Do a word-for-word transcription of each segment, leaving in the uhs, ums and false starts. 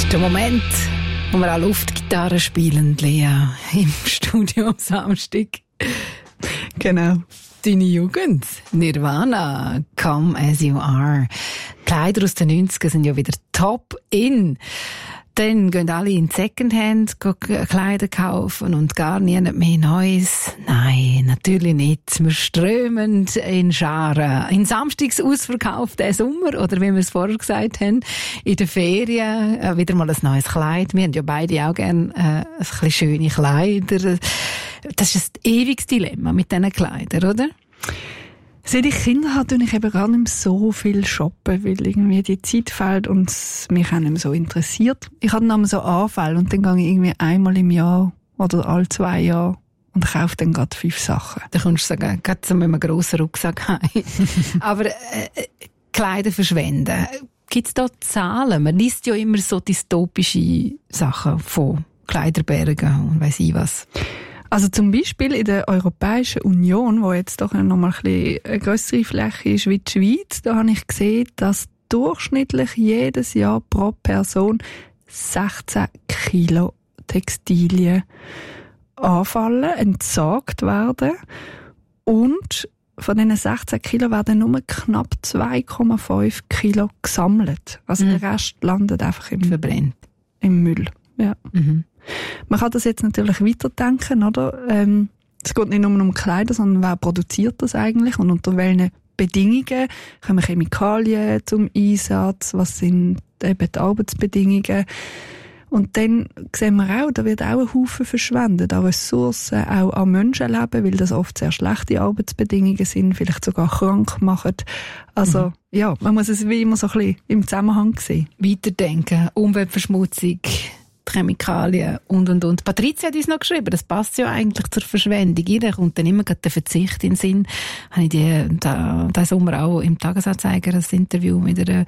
Der Moment, wo wir auch Luftgitarre spielen, Lea, im Studio am Samstag. Genau. Deine Jugend, Nirvana, Come As You Are. Kleider aus den neunziger sind ja wieder top in. Dann gehen alle in Secondhand Kleider kaufen und gar niemand mehr Neues. Nein, natürlich nicht. Wir strömen in Scharen. In Samstags Ausverkauf diesen Sommer, oder wie wir es vorher gesagt haben, in den Ferien äh, wieder mal ein neues Kleid. Wir haben ja beide auch gerne äh, ein bisschen schöne Kleider. Das ist ein ewiges Dilemma mit diesen Kleidern, oder? Seit ich Kinder habe, tue ich eben gar nicht mehr so viel shoppen, weil irgendwie die Zeit fehlt und es mich auch nicht mehr so interessiert. Ich habe dann so Anfälle und dann gehe ich irgendwie einmal im Jahr oder alle zwei Jahre und kaufe dann gerade fünf Sachen. Da kommst du sagen, gerade so mit einem grossen Rucksack heim. Aber äh, Kleider verschwenden. Gibt es da Zahlen? Man liest ja immer so dystopische Sachen von Kleiderbergen und weiss ich was. Also zum Beispiel in der Europäischen Union, wo jetzt doch noch mal ein bisschen eine grössere Fläche ist wie die Schweiz, da habe ich gesehen, dass durchschnittlich jedes Jahr pro Person sechzehn Kilo Textilien anfallen, entsorgt werden. Und von diesen sechzehn Kilo werden nur knapp zwei Komma fünf Kilo gesammelt. Also mhm. der Rest landet einfach im, Verbrennt. im Müll. Ja. Mhm. Man kann das jetzt natürlich weiterdenken, oder? Ähm, es geht nicht nur um Kleider, sondern wer produziert das eigentlich und unter welchen Bedingungen kommen Chemikalien zum Einsatz, was sind eben die Arbeitsbedingungen. Und dann sehen wir auch, da wird auch ein Haufen verschwendet, an Ressourcen, auch an Menschenleben, weil das oft sehr schlechte Arbeitsbedingungen sind, vielleicht sogar krank machen. Also, mhm. ja, man muss es wie immer so ein bisschen im Zusammenhang sehen. Weiterdenken, Umweltverschmutzung, Chemikalien und, und, und. Patricia hat uns noch geschrieben, das passt ja eigentlich zur Verschwendung. Ihr kommt dann immer gerade der Verzicht in den Sinn. Habe ich die, da, diesen Sommer auch im Tagesanzeiger ein Interview mit einer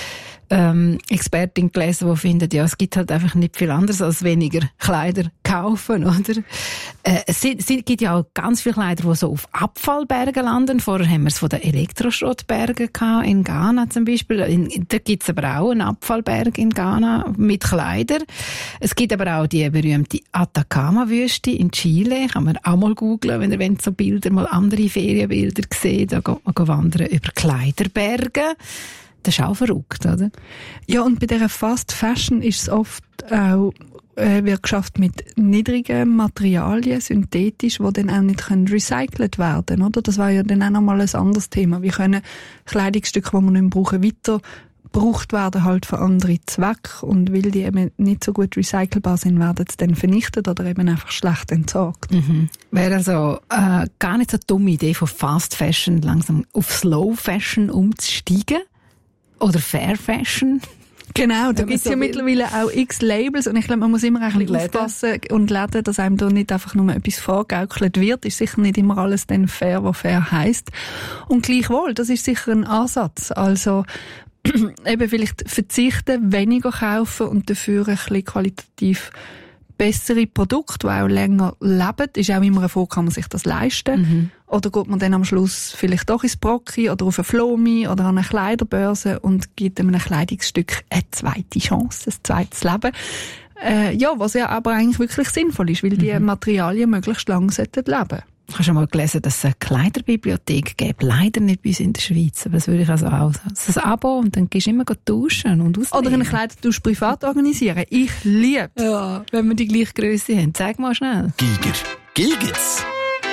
ähm, Expertin gelesen, die findet, ja, es gibt halt einfach nicht viel anderes als weniger Kleider kaufen, oder? Äh, es, es gibt ja auch ganz viele Kleider, die so auf Abfallbergen landen. Vorher haben wir es von den Elektroschrottbergen gehabt, in Ghana zum Beispiel. In, da gibt es aber auch einen Abfallberg in Ghana mit Kleidern. Es gibt aber auch die berühmte Atacama-Wüste in Chile. Kann man auch mal googlen, wenn ihr so Bilder, mal andere Ferienbilder seht. Da geht man wandern über Kleiderberge. Das ist auch verrückt, oder? Ja, und bei dieser Fast Fashion ist es oft auch, äh, wird geschafft mit niedrigen Materialien, synthetisch, die dann auch nicht können recycelt werden, oder? Das war ja dann auch nochmal ein anderes Thema. Wie können Kleidungsstücke, die wir nicht mehr brauchen, weiter gebraucht werden, halt für andere Zwecke. Und weil die eben nicht so gut recycelbar sind, werden sie dann vernichtet oder eben einfach schlecht entsorgt. Mhm. Wäre also äh, gar nicht so eine dumme Idee, von Fast Fashion langsam auf Slow Fashion umzusteigen? Oder Fair Fashion. Genau, da gibt es so ja mittlerweile auch x Labels und ich glaube, man muss immer ein bisschen aufpassen und Läden, dass einem da nicht einfach nur etwas vorgegaukelt wird. Ist sicher nicht immer alles dann fair, was fair heisst. Und gleichwohl, das ist sicher ein Ansatz. Also eben vielleicht verzichten, weniger kaufen und dafür ein bisschen qualitativ bessere Produkte, die auch länger leben. Ist auch immer eine Frage, kann man sich das leisten? Mhm. Oder geht man dann am Schluss vielleicht doch ins Brocki oder auf eine Flomi oder an eine Kleiderbörse und gibt einem Kleidungsstück eine zweite Chance, ein zweites Leben. Äh, ja, was ja aber eigentlich wirklich sinnvoll ist, weil die mhm. Materialien möglichst lang sollten leben. Ich habe schon mal gelesen, dass es eine Kleiderbibliothek gibt. Leider nicht bei uns in der Schweiz. Aber das würde ich also auch sagen. Das ist ein Abo und dann gehst du immer duschen und auslegen. Oder einen Kleidertausch privat organisieren. Ich liebe es. Ja, wenn wir die gleiche Grösse haben. Zeig mal schnell. Giger. Gilgits.